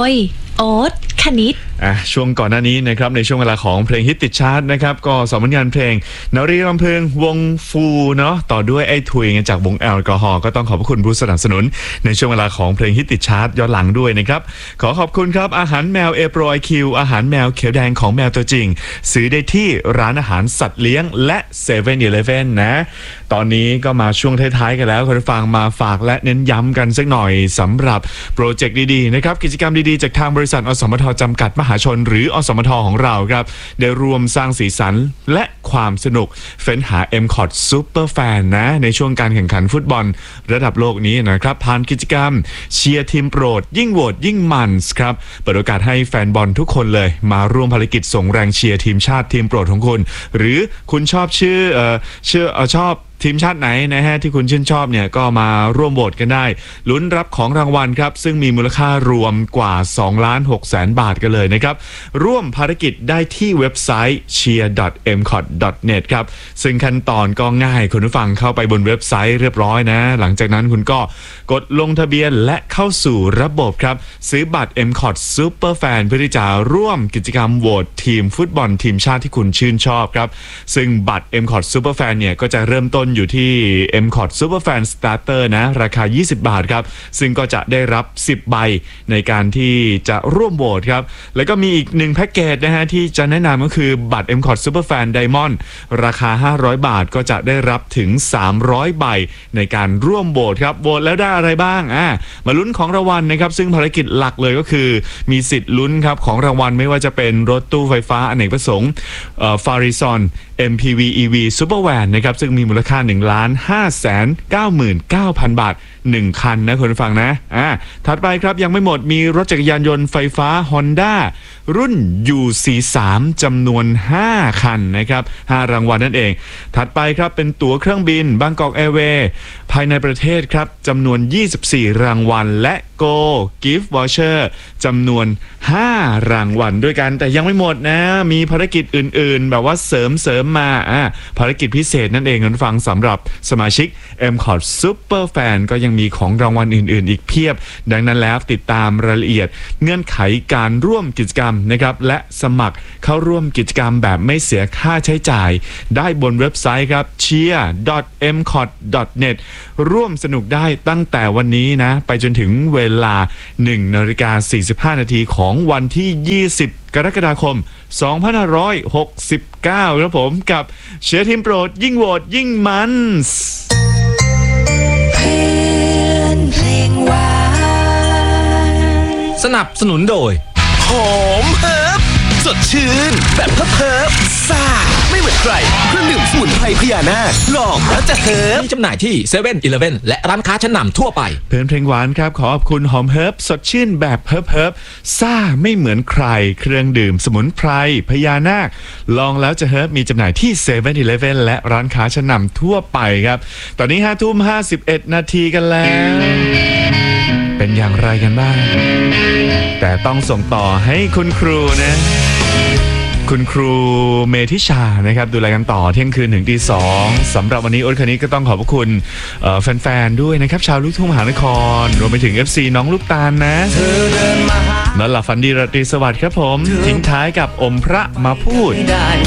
ยโอ๊ตคณิตช่วงก่อนหน้านี้นะครับในช่วงเวลาของเพลงฮิตติดชาร์ตนะครับก็สองผลงานเพลงนรีรำพึงวงฟูเนาะต่อด้วยไอ้ถุยจากวงแอลกอฮอล์ก็ต้องขอบคุณผู้สนับสนุนในช่วงเวลาของเพลงฮิตติดชาร์ตย้อนหลังด้วยนะครับขอขอบคุณครับอาหารแมวเอโปรไอคิวอาหารแมวเขียวแดงของแมวตัวจริงซื้อได้ที่ร้านอาหารสัตว์เลี้ยงและ7 e เ e ่ e นะตอนนี้ก็มาช่วงท้ายๆกันแล้วคุณผู้ฟังมาฝากและเน้นย้ำกันสักหน่อยสำหรับโปรเจกต์ดีๆนะครับกิจกรรมดีๆจากทางบริษัทอสมทจำกัดมหาชนหรืออสมทของเราครับได้รวมสร้างสีสันและความสนุกเฟ้นหา MCOT Super Fan นะในช่วงการแข่งขันฟุตบอลระดับโลกนี้นะครับผ่านกิจกรรมเชียร์ทีมโปรดยิ่งโหวตยิ่งมันครับเปิดโอกาสให้แฟนบอลทุกคนเลยมาร่วมภารกิจส่งแรงเชียร์ทีมชาติทีมโปรดของคุณหรือคุณชอบชอบทีมชาติไหนนะฮะที่คุณชื่นชอบเนี่ยก็มาร่วมโหวตกันได้ลุ้นรับของรางวัลครับซึ่งมีมูลค่ารวมกว่า 2,600,000 บาทกันเลยนะครับร่วมภารกิจได้ที่เว็บไซต์ cheer.mcot.net ครับซึ่งขั้นตอนก็ง่ายคุณผู้ฟังเข้าไปบนเว็บไซต์เรียบร้อยนะหลังจากนั้นคุณก็กดลงทะเบียนและเข้าสู่ระบบครับซื้อบัตร MCOT Super Fan เพื่อที่จะร่วมกิจกรรมโหวตทีมฟุตบอลทีมชาติที่คุณชื่นชอบครับซึ่งบัตร MCOT Super Fan เนี่ยก็จะเริ่มต้นอยู่ที่ MCOT Super Fan Starter นะราคา20 บาทครับซึ่งก็จะได้รับ10ใบในการที่จะร่วมโหวตครับแล้วก็มีอีก1แพ็กเกจนะฮะที่จะแนะนำก็คือบัตร MCOT Super Fan Diamond ราคา500 บาทก็จะได้รับถึง300ใบในการร่วมโหวตครับโหวตแล้วได้อะไรบ้างมาลุ้นของรางวัลนะครับซึ่งภารกิจหลักเลยก็คือมีสิทธิ์ลุ้นครับของรางวัลไม่ว่าจะเป็นรถตู้ไฟฟ้าอเนกประสงค์Farizon MPV EV Super Van นะครับซึ่งมีมูลค่า 1,599,000 บาท1คันนะคุณผู้ฟังนะถัดไปครับยังไม่หมดมีรถจักรยานยนต์ไฟฟ้า Honda รุ่น UC3 จำนวน5คันนะครับ5รางวัลนั่นเองถัดไปครับเป็นตั๋วเครื่องบินบางกอกแอร์เวย์ภายในประเทศครับจำนวน24รางวัลและ Go Gift Voucher จำนวน5รางวัลด้วยกันแต่ยังไม่หมดนะมีภารกิจอื่นๆแบบว่าเสริมมาภารกิจพิเศษนั่นเองคุณฟังสำหรับสมาชิก MCOT Super Fan ก็ยังมีของรางวัลอื่นๆอีกเพียบดังนั้นแล้วติดตามรายละเอียดเงื่อนไขการร่วมกิจกรรมนะครับและสมัครเข้าร่วมกิจกรรมแบบไม่เสียค่าใช้จ่ายได้บนเว็บไซต์ครับ cheer.mcot.net ร่วมสนุกได้ตั้งแต่วันนี้นะไปจนถึงเวลา 1:45 นาทีของวันที่20กรกฎาคม 2569 ครับผมกับเชียร์ทีมโปรดยิ่งโหวตยิ่งมันสนับสนุนโดยหอมเฮิร์บสดชื่นแบบเฮิร์บซ่าไม่เหมือนใครเครื่องดื่มสมุนไพรพญานาคลองแล้วจะเฮิร์บมีจำหน่ายที่7 e เ e ่ e และร้านค้าชั้นนำทั่วไปเพลงหวานครับขอขอบคุณหอมเฮิร์บสดชื่นแบบเฮิร์บซ่าไม่เหมือนใครเครื่องดื่มสมุนไพรพญานาคลองแล้วจะเฮิร์บมีจำหน่ายที่7 e เ e ่ e และร้านค้าชั้นนำทั่วไปครับตอนนี้ 5:51 นาทีกันแล้วเป็นอย่างไรกันบ้างแต่ต้องส่งต่อให้คุณครูนะคุณครูเมธิชานะครับดูแลกันต่อเที่ยงคืนถึงตี 2สำหรับวันนี้โอ๊ตคณิตก็ต้องขอบพระคุณแฟนๆด้วยนะครับชาวลูกทุ่งมหานครรวมไปถึง FC น้องลูกตาลนะนอนหลับฝันดีราตรีสวัสดิ์ครับผมทิ้งท้ายกับอมพระมาพูด